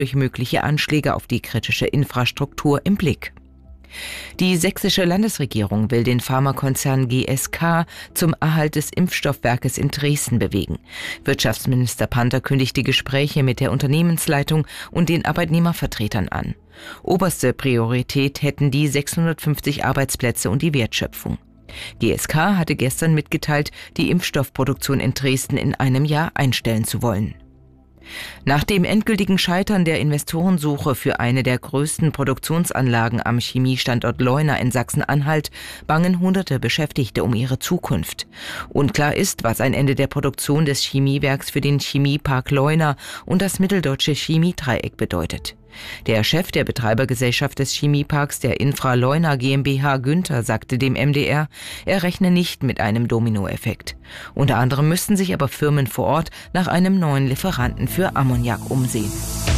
durch mögliche Anschläge auf die kritische Infrastruktur im Blick. Die sächsische Landesregierung will den Pharmakonzern GSK zum Erhalt des Impfstoffwerkes in Dresden bewegen. Wirtschaftsminister Panther kündigte Gespräche mit der Unternehmensleitung und den Arbeitnehmervertretern an. Oberste Priorität hätten die 650 Arbeitsplätze und die Wertschöpfung. GSK hatte gestern mitgeteilt, die Impfstoffproduktion in Dresden in einem Jahr einstellen zu wollen. Nach dem endgültigen Scheitern der Investorensuche für eine der größten Produktionsanlagen am Chemiestandort Leuna in Sachsen-Anhalt bangen hunderte Beschäftigte um ihre Zukunft. Unklar ist, was ein Ende der Produktion des Chemiewerks für den Chemiepark Leuna und das mitteldeutsche Chemiedreieck bedeutet. Der Chef der Betreibergesellschaft des Chemieparks, der Infra Leuna GmbH, Günther, sagte dem MDR, er rechne nicht mit einem Dominoeffekt. Unter anderem müssten sich aber Firmen vor Ort nach einem neuen Lieferanten für Ammoniak umsehen.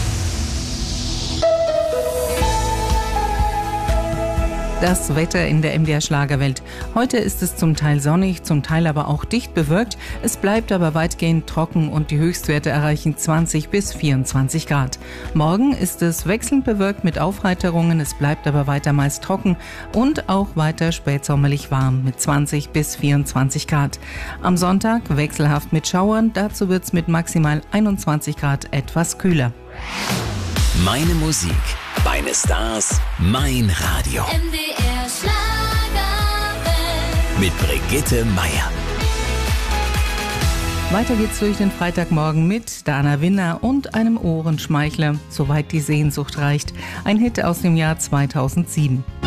Das Wetter in der MDR Schlagerwelt. Heute ist es zum Teil sonnig, zum Teil aber auch dicht bewölkt. Es bleibt aber weitgehend trocken und die Höchstwerte erreichen 20 bis 24 Grad. Morgen ist es wechselnd bewölkt mit Aufheiterungen, es bleibt aber weiter meist trocken und auch weiter spätsommerlich warm mit 20 bis 24 Grad. Am Sonntag wechselhaft mit Schauern, dazu wird es mit maximal 21 Grad etwas kühler. Meine Musik, meine Stars, mein Radio. MDR Schlagerwelt. Mit Brigitte Meier. Weiter geht's durch den Freitagmorgen mit Dana Winner und einem Ohrenschmeichler, soweit die Sehnsucht reicht. Ein Hit aus dem Jahr 2007.